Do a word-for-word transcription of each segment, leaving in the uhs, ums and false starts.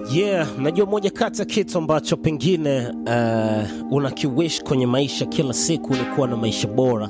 Yeah, najua moja kati ya kitu ambacho pengine uh, unakiwish kwenye maisha kila siku ni kuwa na maisha bora,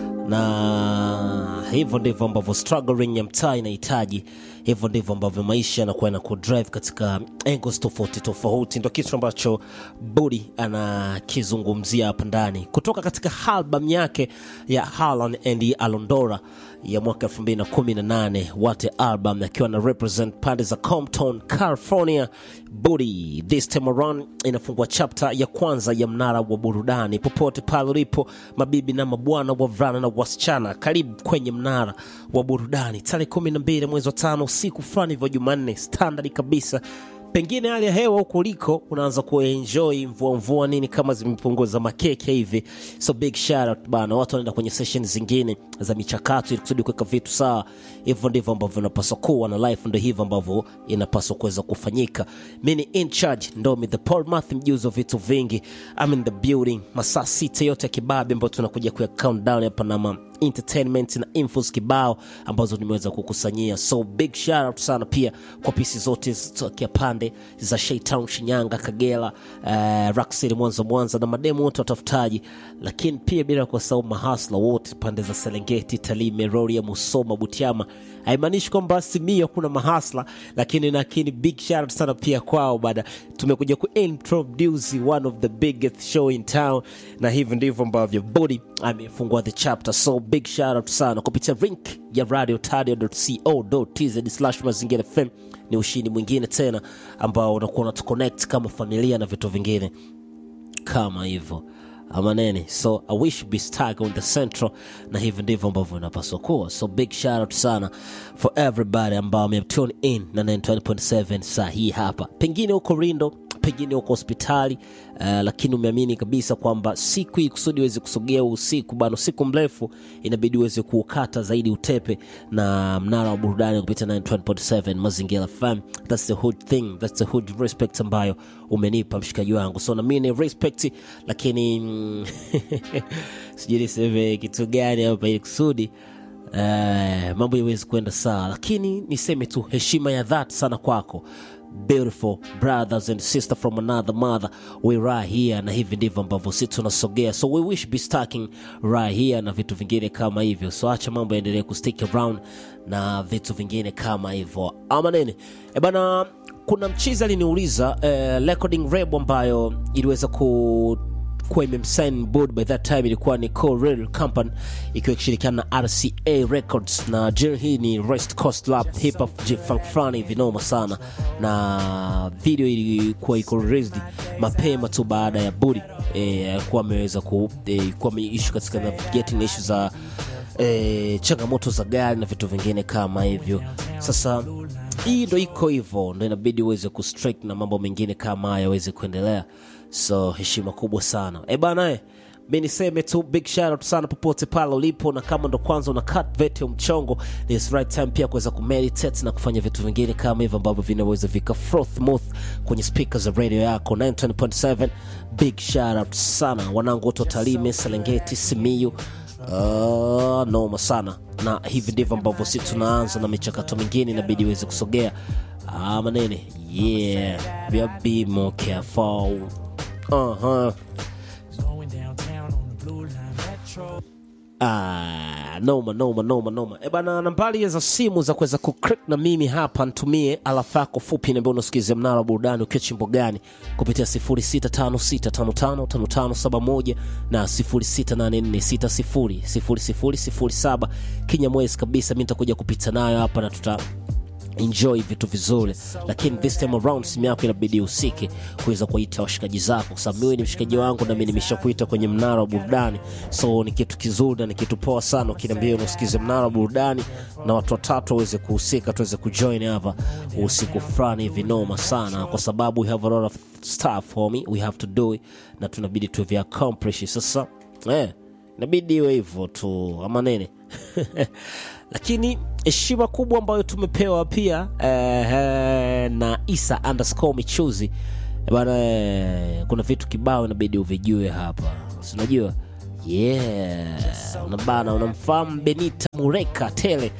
na hivyo ndivyo ambavyo struggling ya mtaa inahitaji. Hivyo ndivyo ambavyo maisha yanakuwa na kudrive katika angles tofauti tofauti. Ndio kitu ambacho Budi anakizungumzia hapa ndani kutoka katika album yake ya Harlan and Alondora ya mwaka elfu mbili kumi na nane. What album, akiwa na represent pande za Compton, California. Budi this time around inafungua chapter ya kwanza ya mnara wa burudani. Popote pale ulipo, mabibi na mabwana, wavulana na wasichana, karibu kwenye mnara wa burudani. Tarehe kumi na mbili mwezi wa tano, siku fulani hivyo, Jumanne standard kabisa. Pengine hali ya hewa huko uliko unaanza kuenjoy mvua mvua nini kama zimepunguza makeke hivi. So big shout out bana, watu wanaenda kwenye sessions zingine za michakato ili kusudi kuweka vitu sawa. Hivyo ndivyo ambavyo inapaswa kuwa, na life ndio hivyo ambavyo inapaswa kuweza kufanyika. Mimi in charge ndo mi the Paul Math, mjuzo vitu vingi. I'm in the building. Masaa sita yote ya kibabe ambayo tunakuja kuya countdown hapa na mama entertainment na infos kibao ambazo nimeweza kukusanyia. So big shout out sana pia kwa pisi zote za pande za Shaytown, Shinyanga, Kagera, uh, Rock City, Mwanza Mwanza, na mademo wote watafutaji, lakini pia bila kusahau mahasla wote pande za Serengeti, Tarime, Rorya, Musoma, Butiama. Haimaanishi kwamba Simiyu kuna mahasla, lakini lakini big shout out sana pia kwao. Baada tumekuja ku introduce one of the biggest show in town, na hivi ndivyo ambavyo Budi amefungua the chapter. So big shout out sana kupitia link ya radio tadio dot co dot tz slash mazingira F M. Ni ushindi mwingine tena ambao unakuwa unatuconnect kama familia na vitu vingine kama hivyo amanene. So I wish to be stuck on the central, na hivi ndivyo ambavyo inapaswa kuwa. So big shout out sana for everybody ambao wametune in na ninety one point seven saa hii hapa. Pengine uko Rindo, pengine uko hospitali, uh, lakini umeamini kabisa kwamba siku hii kusudi uweze kusogea usiku bado siku mrefu, inabidi uweze kuukata zaidi utepe na mnara wa burudani kupitia ninety one point seven Mazingira F M. That's the hood thing, that's the hood respect ambayo umenipa mshikaji wangu. So na mimi ni respect, lakini mm, sijui niseme kitu gani hapa ili kusudi uh, mambo yaweze kwenda sawa, lakini niseme tu heshima ya dhati sana kwako, beautiful brothers and sisters from another mother. We right here, na hivi ndivyo ambavyo sisi tunasogea. So we wish be stacking right here na vitu vingine kama hivyo. So acha mambo yaendelee ku stick around na vitu vingine kama hivyo. Ama nini? E bana, kuna mchizi aliniuliza uh, recording rap ambayo iliweza ku kwa imemsign board by that time ilikuwa ni Co-Real Company ikiwa ikishirikiana na R C A Records, na jina hii ni West Coast Rap Hip Hop Funk Funny vinoma sana, na video ilikuwa iko released mapema tu baada ya Budi eh kuwa ameweza ku eh, kuwa ameissue katika navigating issues za eh changamoto za gari na vitu vingine kama hivyo. Sasa hii ndio iko hivyo, ndio inabidi uweze ku strike na mambo mengine kama haya yaweze kuendelea. So heshima kubwa sana. Eh bana, eh mimi niseme tu big shout out sana popote pale ulipo, na kama ndo kwanza una cut video mchongo, this right time pia kuweza kumeditate na kufanya vitu vingine kama hivyo ambavyo vinaweza vika flow smooth kwenye speakers za radio yako ninety one point seven. Big shout out sana wanangu wote Tarime, Serengeti, Simiyu, uh, noma sana. Na hivi ndivyo ambavyo sisi tunaanza na michakato mingine inabidi iweze kusogea. Ah manene, yeah, we are be more careful. Uh-huh. Ah, noma noma noma noma. E bana, nambari za simu za kuweza kuclick na mimi hapa nitumie alafa yako fupi na mbona unasikiliza mnara burudani ukiwa chimbo gani kupitia zero sita tano sita tano tano tano tano saba moja na zero sita nane nne sita zero zero zero zero saba. Kinyamwezi kabisa mimi nitakuja kupita nayo hapa na tuta enjoy vitu vizuri, lakini this time around simu yako inabidi usike kuweza kuita washikaji zako, kwa sababu mimi ni mshikaji wangu na mimi nimeshakuita kwenye mnara wa burudani. So ni kitu kizuri na ni kitu poa sana ukiniambia unasikize mnara wa burudani na watu watatu waweze kuhusika, tuweze kujoin hapa usiku fulani vinoma sana, kwa sababu we have a lot of stuff for me we have to do it, na tunabidi tu vya accomplish. Sasa eh inabidi iwe hivyo tu ama nene. Lakini heshima kubwa ambayo tumepewa pia eh, na Isa underscore Michuzi bana, eh, kuna vitu kibao inabidi uvijue hapa, unajua. Yeah, unabana unamfahamu Benita Mureka Tele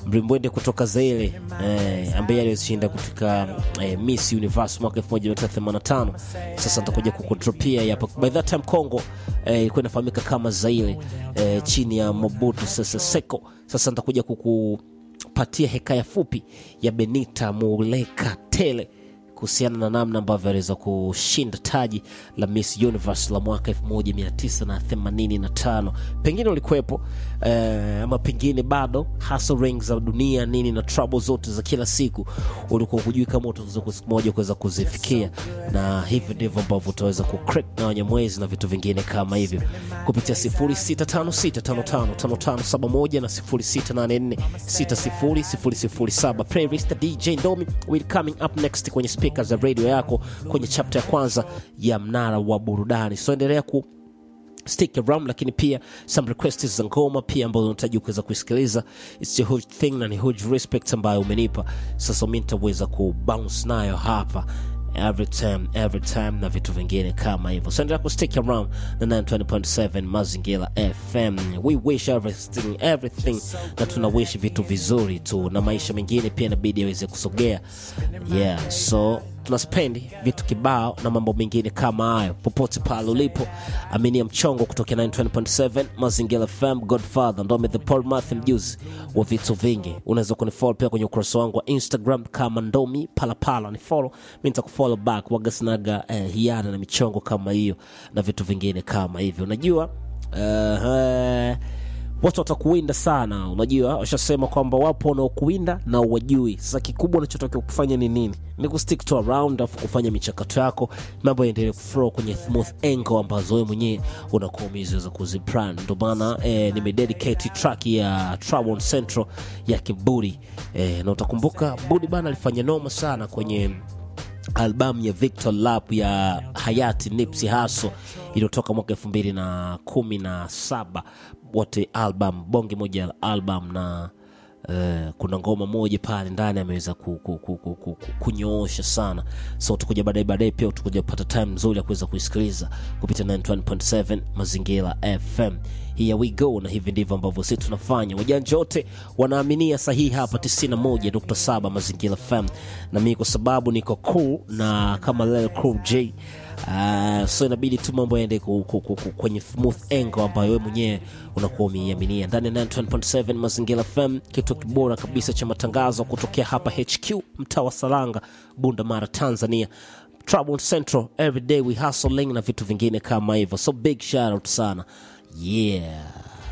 mrimbwende kutoka Zaire eh, ambaye alishinda kutoka eh, Miss Universe mwaka elfu moja mia tisa themanini na tano. Sasa nitakuja kukudropia hapa. By that time Congo eh, ilikuwa inafahamika kama Zaire eh, chini ya Mobutu Sese Seko. Sasa nitakuja kukupatia hekaya fupi ya Benita Muleka Tele kuhusiana na namna ambavyo aliweza kushinda taji la Miss Universe la mwaka elfu moja mia tisa themanini na tano. Pengine ulikuwepo eh, ama pengine bado hustle rings za dunia nini na trouble zote za kila siku ulikuwa hujui kama utaweza siku moja kuweza kuzifikia, na hivi ndivyo ambavyo utaweza ku crack na Wanyamwezi na vitu vingine kama hivyo kupitia sifuri sita tano sita tano tano tano tano saba moja na sifuri sita nane nne sita sifuri sifuri sifuri saba. Playlist D J Ndomi will coming up next kwenye speakers za radio yako kwenye chapter ya kwanza ya Mnara wa Burudani. So endelea ku stick around, lakini pia some requests za ngoma pia ambazo unahitaji kuweza kusikiliza. It's a huge thing na ni huge respect ambayo umenipa. Sasa mimi nitaweza ku bounce nayo hapa every time every time na vitu vingine kama hivyo. So endelea ku stick around na ninety two point seven Mazingira F M. We wish everything everything na tuna wish vitu vizuri tu, na maisha mengine pia inabidi yaweze kusogea. Yeah, so tunaspendi vitu kibao na mambo mengine kama hayo popote pale ulipo. Aminia Mchongo kutoka ninety two point seven Mazingira F M, Godfather ndo the Paul Matthew mjuzi wa vitu vingi. Unaweza kunifollow pia kwenye ukurasa wangu wa Instagram kama Ndomi Palapala, ni follow mimi nitakufollow back. Wagasinaga eh, hiana na michongo kama hiyo na vitu vingine kama hivyo. Unajua uh, uh, watu watakuwinda sana. Unajua washasema kwamba wapo wanaokuwinda na uwajui. Sasa kikubwa unachotakiwa kufanya ni nini? Ni ku stick to around afu kufanya michakato yako, mambo yaendelee flow kwenye smooth angle ambazo wewe mwenyewe unakuwa umeweza kuziplan. Ndio maana eh, nimededicate track ya Trouble Central ya Kiburi eh, na utakumbuka Budi bana alifanya noma sana kwenye album ya Victor Lap ya hayati Nipsey Hussle iliyotoka mwaka elfu mbili kumi na saba. Wote album bonge moja album, na uh, kuna ngoma moja pale ndani ameweza ku, ku, ku, ku, ku, kunyoosha sana. So tukuja baadaye baadaye pia tukuja kupata time nzuri ya kuweza kuisikiliza kupitia ninety one point seven Mazingira F M. Here we go, na hivi ndivyo ambavyo sisi tunafanya. Wajanja wote wanaaminia sahihi hapa tisini na moja nukta saba Mazingira F M, na mimi kwa sababu niko cool na kama Lil Cool J. Uh, so inabidi tu mambo yaende kwenye smooth angle ambayo wewe mwenyewe unakuwa umeaminia. Ndani ya ninety one point seven Mazingira F M, kitu kibora kabisa cha matangazo kutokea hapa H Q mtaa wa Salanga, Bunda Mara, Tanzania. Trouble Central, every day we hustling na vitu vingine kama hivyo. So big shout out sana. Yeah,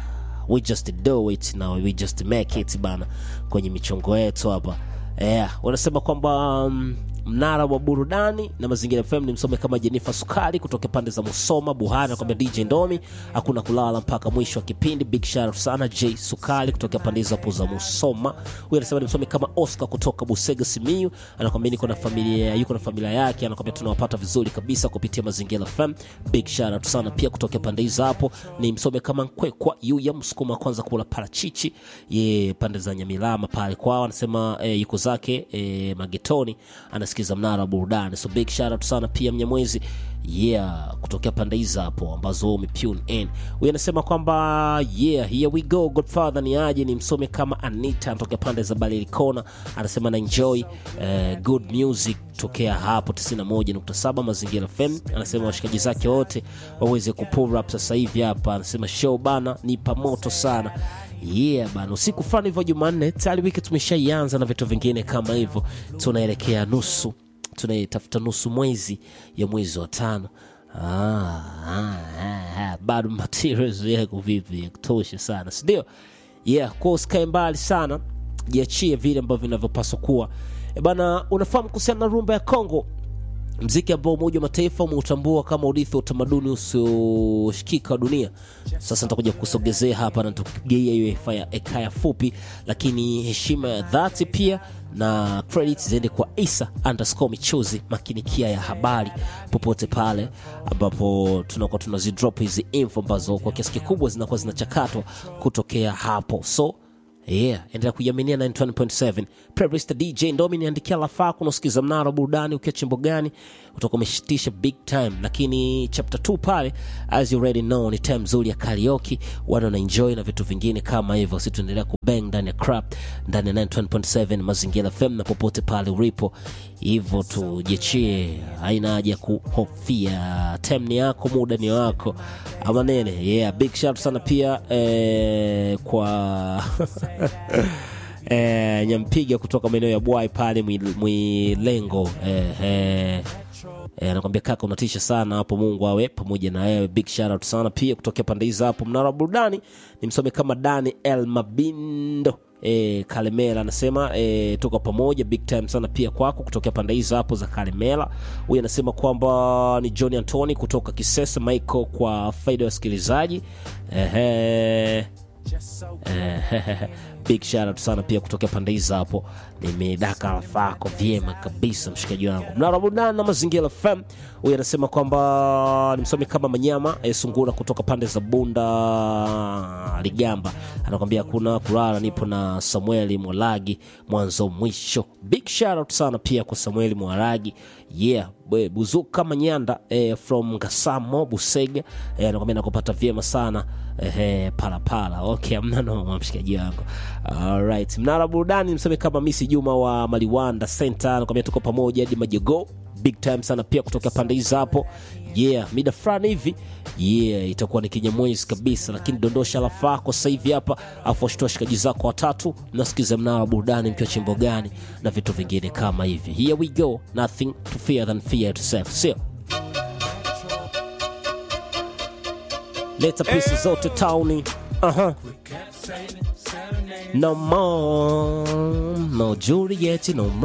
we just do it now, we just make it bana kwenye michongo yetu hapa. Yeah, wanasema kwamba um, Mnara wa Burudani na Mazingira F M ni msome kama Jennifer Sukari kutoka pande za Musoma Buhari, kwamba D J Ndomi hakuna kulala mpaka mwisho wa kipindi. Big shout out sana J Sukari kutoka pande za za Musoma. Huyu anasema ni msome kama Oscar kutoka Busega Simiyu, anakuambia niko na familia, yuko na familia yake, anakuambia tunawapata vizuri kabisa kupitia Mazingira F M. Big shout out sana pia kutoka pande hizo hapo. Ni msome kama Nkwekwa yu ya Msukuma kwanza kula parachichi ye pande za Nyamilama pale kwao, anasema eh, yuko zake eh, Magetoni anasikiza Mnara Burudani. So big shout out sana pia Mnyamwezi, yeah, kutokea pande hizo hapo ambazo umepune in. Huyu anasema kwamba yeah, here we go Godfather ni aje. Ni msome kama Anita anatokea pande za Balilikona, anasema na enjoy uh, good music tokea hapo tisini na moja nukta saba Mazingira F M. Anasema washikaji zake wote waweze kupull up sasa hivi hapa. Anasema show bana ni pamoto sana. Yeah bana, usiku fulani hivyo Jumanne tayari wiki tumeshaianza na vitu vingine kama hivyo. Tunaelekea nusu, tunaitafuta nusu mwezi ya mwezi wa tano. Ah, ah, ah bado materials yako vipi ya kutosha sana, si ndio? Yeah, kwa usikae mbali sana, jiachie vile ambavyo vinavyopaswa kuwa. E bana, unafahamu kuhusiana na rumba ya Kongo, mziki ambao Umoja wa Mataifa umeutambua kama urithi wa utamaduni usioshikika dunia. Sasa nitakuja kusogezea hapa na nitakugeia hiyo hekaya fupi, lakini heshima ya dhati pia na credits ziende kwa Isa underscore Michuzi, makinikia ya habari popote pale ambapo tunakuwa tunazidrop hizi info ambazo kwa kiasi kikubwa zinakuwa zinachakatwa kutokea hapo. So Yeah, endelea kujaminia ninety one point seven. Playlist D J Ndomi niandikia lafaa kunosikiza Mnara Burudani ukiwa chimbo gani utakuwa umeshitisha big time. Lakini chapter two pale, as you already know, ni time nzuri ya karaoke, wana na enjoy na vitu vingine kama hivyo. Sisi tuendelea kubang ndani ya crap ndani ya ninety one point seven Mazingira F M na popote pale ulipo. Hivyo tujiachie, haina haja kuhofia. Time ni yako, muda ni wako. Ama nene, yeah, big shout sana pia eh, kwa eh, Nyampiga kutoka maeneo ya Bwai pale Mwilengo. Eh, eh, eh, anakuambia kaka unatisha sana hapo, Mungu awe pamoja na wewe. Big shout out sana pia kutoka pande hizo hapo Mnara Burudani. Nimsome kama Dani El Mabindo E, Kalemela anasema e, tuko pamoja, big time sana pia kwako kutoka pande hizo hapo za Kalemela. Huyu anasema kwamba ni Johnny Anthony kutoka Kisesa Michael kwa faida ya wasikilizaji. Ehe. Eh, big shout out sana pia kutoka pande hizo hapo. Nimedaka lafako vyema kabisa mshikaji wangu. Mnara Burudani na Mazingira F M. Huyu anasema kwamba nimsome kama Manyama e, Sungura kutoka pande za Bunda Ligamba. Anakuambia kuna kulala, nipo na Samueli Mwalagi mwanzo mwisho. Big shout out sana pia kwa Samueli Mwalagi. Yeah, Buzuka Manyanda eh, from Gasamo Busega. Eh, anakuambia nakupata vyema sana eh, pala pala. Okay, amna no mshikaji wangu. Alright, Mnara Burudani mseme kama Misi Juma wa Maliwanda Center. Anakuambia tuko pamoja hadi Majogo. Big time sana pia kutoka pande hizo hapo. Yeah, mida fulani hivi. Yeah, itakuwa ni kinyamwezi kabisa, lakini dondosha lafako sasa hivi hapa afu shtua shikaji zako watatu nasikiza Mnara Burudani mkiwa chimbo gani na vitu vingine kama hivi. Here we go, nothing to fear than fear yourself. See, leta pieces hey. Zote towni. Aha. No more, no Juliet, no more.